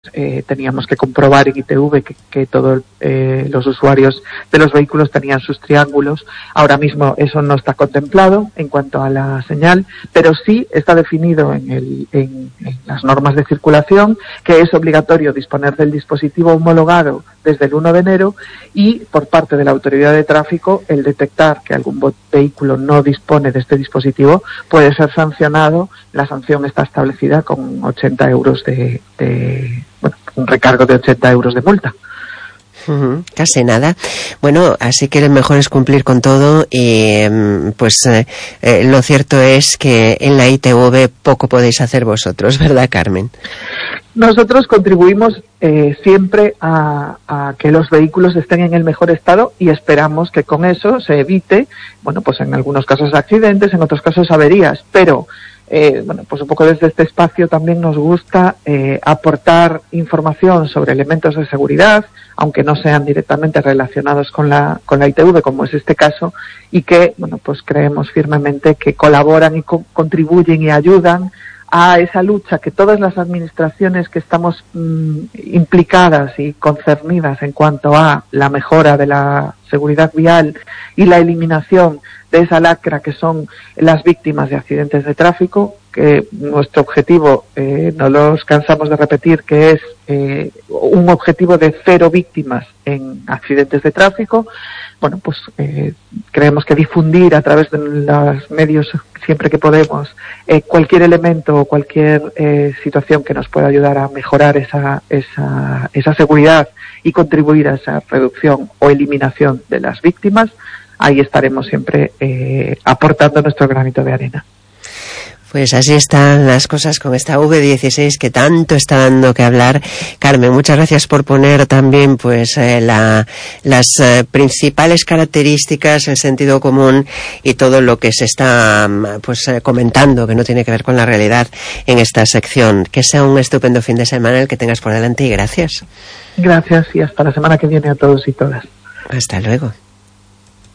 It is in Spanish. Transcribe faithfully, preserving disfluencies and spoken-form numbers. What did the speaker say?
Eh, teníamos que comprobar en I T V que, que todos eh, los usuarios de los vehículos tenían sus triángulos. Ahora mismo eso no está contemplado en cuanto a la señal, pero sí está definido en, el, en, en las normas de circulación que es obligatorio disponer del dispositivo homologado desde el uno de enero y por parte de la autoridad de tráfico el detectar que algún vehículo no dispone de este dispositivo puede ser sancionado. La sanción está establecida con ochenta euros de, de bueno, un recargo de ochenta euros de multa. Uh-huh, casi nada. Bueno, así que lo mejor es cumplir con todo y pues eh, eh, lo cierto es que en la I T V poco podéis hacer vosotros, ¿verdad, Carmen? Nosotros contribuimos eh, siempre a, a que los vehículos estén en el mejor estado y esperamos que con eso se evite, bueno, pues en algunos casos accidentes, en otros casos averías, pero Eh, bueno, pues un poco desde este espacio también nos gusta eh, aportar información sobre elementos de seguridad, aunque no sean directamente relacionados con la con la I T V, como es este caso, y que, bueno, pues creemos firmemente que colaboran y co- contribuyen y ayudan a esa lucha que todas las administraciones que estamos mmm, implicadas y concernidas en cuanto a la mejora de la seguridad vial y la eliminación de esa lacra que son las víctimas de accidentes de tráfico, que nuestro objetivo, eh, no los cansamos de repetir, que es eh, un objetivo de cero víctimas en accidentes de tráfico. Bueno, pues eh, creemos que difundir a través de los medios siempre que podemos eh, cualquier elemento o cualquier eh, situación que nos pueda ayudar a mejorar esa, esa, esa seguridad y contribuir a esa reducción o eliminación de las víctimas, ahí estaremos siempre eh, aportando nuestro granito de arena. Pues así están las cosas con esta V dieciséis que tanto está dando que hablar. Carmen, muchas gracias por poner también pues eh, la, las eh, principales características, el sentido común y todo lo que se está pues eh, comentando que no tiene que ver con la realidad en esta sección. Que sea un estupendo fin de semana el que tengas por delante y gracias. Gracias y hasta la semana que viene a todos y todas. Hasta luego.